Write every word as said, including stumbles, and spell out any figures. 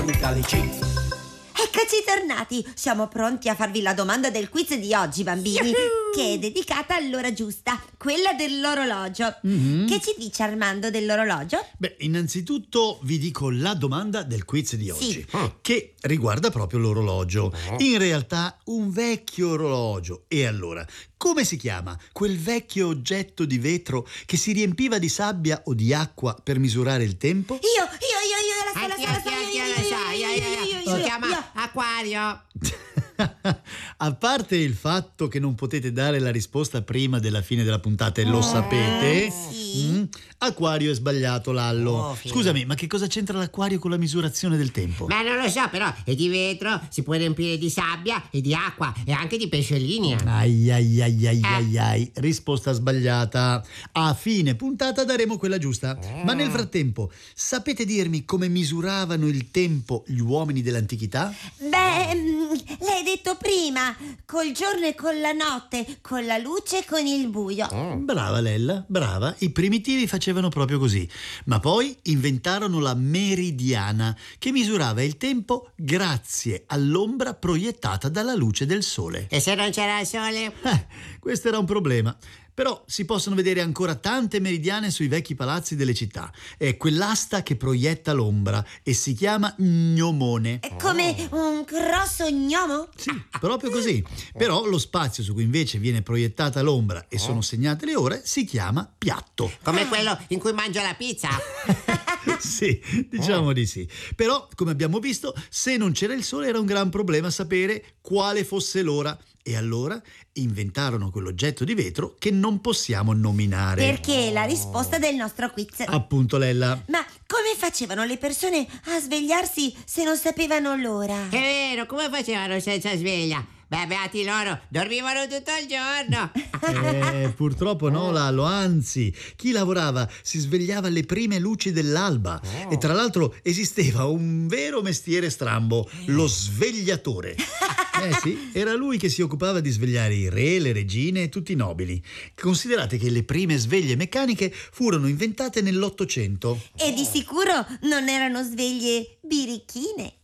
Nicalici. Eccoci tornati, siamo pronti a farvi la domanda del quiz di oggi, bambini, che è dedicata all'ora giusta, quella dell'orologio. Mm-hmm. Che ci dice Armando dell'orologio? Beh, innanzitutto vi dico la domanda del quiz di oggi, sì. che riguarda proprio l'orologio. In realtà un vecchio orologio. E allora, come si chiama quel vecchio oggetto di vetro che si riempiva di sabbia o di acqua per misurare il tempo? Io, io, io, io, la so, la so, la so, io, io, io, io, io, si chiama acquario. A parte il fatto che non potete dare la risposta prima della fine della puntata e lo sapete, sì. mm, acquario è sbagliato, Lallo. Oh, Scusami, ma che cosa c'entra l'acquario con la misurazione del tempo? Ma non lo so, però è di vetro, si può riempire di sabbia e di acqua e anche di pesciolini. Ai ai ai ai ai ai, risposta sbagliata. A fine puntata daremo quella giusta. Ma nel frattempo, sapete dirmi come misuravano il tempo gli uomini dell'antichità? Beh, l'hai detto prima, col giorno e con la notte, con la luce e con il buio. Brava Lella, brava. I primitivi facevano proprio così. Ma poi inventarono la meridiana, che misurava il tempo grazie all'ombra proiettata dalla luce del sole. E se non c'era il sole? Eh, questo era un problema. Però si possono vedere ancora tante meridiane sui vecchi palazzi delle città. È quell'asta che proietta l'ombra e si chiama gnomone. È come un grosso gnomo? Sì, proprio così. Però lo spazio su cui invece viene proiettata l'ombra e sono segnate le ore si chiama piatto. Come quello in cui mangio la pizza? Sì, diciamo di sì. Però, come abbiamo visto, se non c'era il sole era un gran problema sapere quale fosse l'ora. E allora inventarono quell'oggetto di vetro che non possiamo nominare. Perché è la risposta del nostro quiz. Appunto, Lella. Ma come facevano le persone a svegliarsi se non sapevano l'ora? È vero, come facevano senza sveglia? Beh, beati loro, dormivano tutto il giorno. Eh, purtroppo no, Lallo, anzi, chi lavorava si svegliava alle prime luci dell'alba. Oh. E tra l'altro esisteva un vero mestiere strambo, lo svegliatore. Eh sì, era lui che si occupava di svegliare i re, le regine e tutti i nobili. Considerate che le prime sveglie meccaniche furono inventate nell'Ottocento. E di sicuro non erano sveglie birichine.